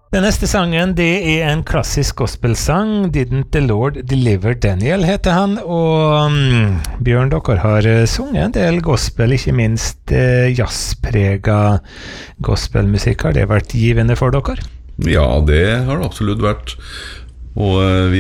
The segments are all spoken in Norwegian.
Den neste sangen, det en klassisk gospelsang. Didn't the Lord deliver Daniel, heter han. Og Bjørn, dere har sunget en del gospel, ikke minst jazzprega gospelmusikk. Har det vært givende for dere? Ja, det har det absolutt vært. Og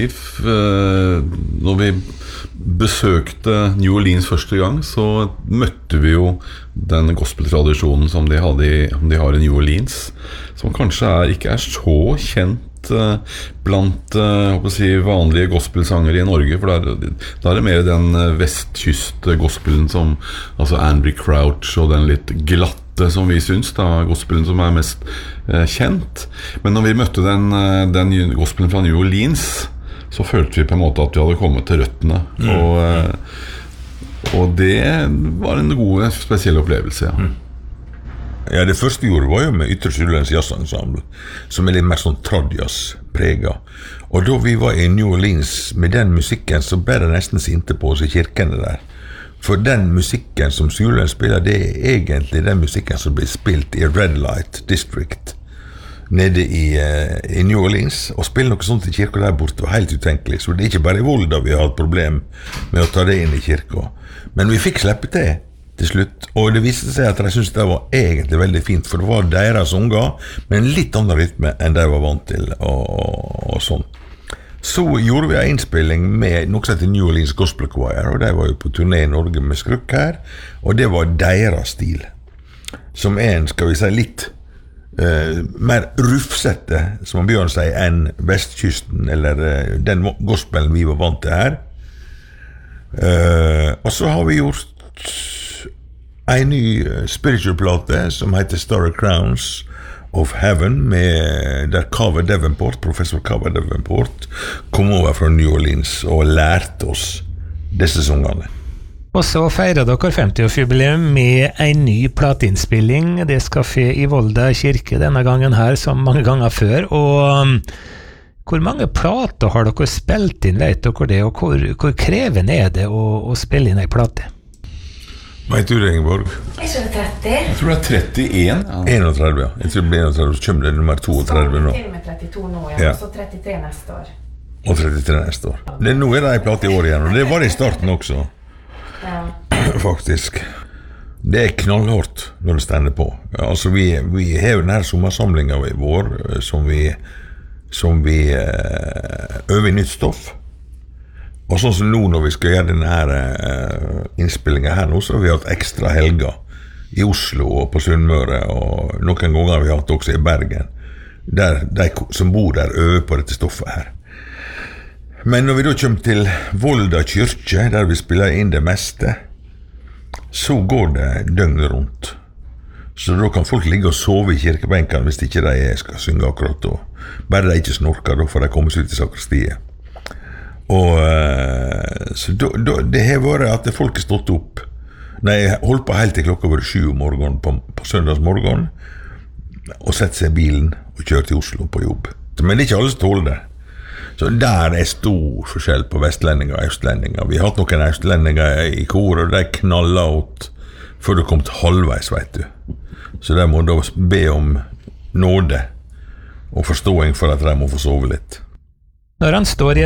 når vi besøkte New Orleans første gang, så møtte vi jo den gospeltradisjonen som de har i New Orleans, som kanskje ikke så kjent blant vanlige gospelsanger i Norge, for der det mer den vestkystgospelen som altså Andy Crouch og den litt glatte som vi synes da, gospelen som mest kjent. Men når vi møtte den gospelen fra New Orleans, så følte vi på en måte at vi hadde kommet til røttene, og det var en god, spesiell opplevelse, ja. Ja, det første vi gjorde var jo med Ytre Sydlands jazzensemble, som litt mer sånn tradjazz-prega. Og da vi var i New Orleans med den musikken, så ble det nesten sinte på oss i kirkene der. For den musikken som Sydland spiller, det egentlig den musikken som blir spilt i Red Light District nede i New Orleans. Og spille noe sånt i kirka der borte var helt utenkelig. Så det ikke bare i Volda vi har et problem med å ta det inn i kirka. Men vi fikk slippe til slutt. Og det viste seg at jeg synes det var egentlig veldig fint, for det var deres unger, med en litt annen rytme enn de var vant til, og sånn. Så gjorde vi en innspilling med noe som heter New Orleans Gospel Choir, og de var jo på turné i Norge med Skrukk her, og det var deres stil, som skal vi si, litt mer rufsette, som Bjørn sier, enn vestkysten, eller den gospelen vi var vant til her. Og så har vi gjort en ny spiritual plate som heter Starry Crowns of Heaven, der Carver Davenport, professor Carver Davenport, kom over fra New Orleans og lærte oss disse sangene. Og så feirer dere 50-årsjubileum med en ny plateinnspilling. Det skal skje i Volda kirke denne gangen her, som mange ganger før. Og hvor mange plater har dere spilt inn, vet dere det? Og hvor krevende det å spille inn en plate? Hva heter du, Ingeborg? Jeg tror det 30. Jeg tror det 31. 31, ja. Jeg tror det blir 31, så kommer det nummer 32 nå. Til og med 32 nå, ja. Og så 33 neste år. Og 33 neste år. Nå det en plate i år igjen, og det var det i starten også. Ja. Faktisk. Det knallhårt når det stender på. Altså, vi har denne sommersamlingen vår, som vi øver i nytt stoff. Og sånn som nå når vi skal gjøre denne innspillingen her nå, så har vi hatt ekstra helger i Oslo og på Sunnmøre, og noen ganger har vi hatt også i Bergen, der de som bor der øver på dette stoffet her. Men når vi da kommer til Volda kyrkje, der vi spiller inn det meste, så går det døgnet rundt. Så da kan folk ligge og sove i kirkebenken hvis ikke de skal synge akkurat da. Bare de ikke snorker, da får de komme seg ut i sakristiet. Og så det har vært at folk har stått opp. Jeg holdt på helt til klokka var 7 om morgenen på søndagsmorgen, og sett seg i bilen og kjørt til Oslo på jobb. Men det ikke alle som tåler det. Så der stor forskjell på vestlendinger og østlendinger. Vi har hatt noen østlendinger i kor, og de knallet ut før det kom til halvveis, vet du. Så de må da be om nåde og forståing for at de må få sove litt. Når han står i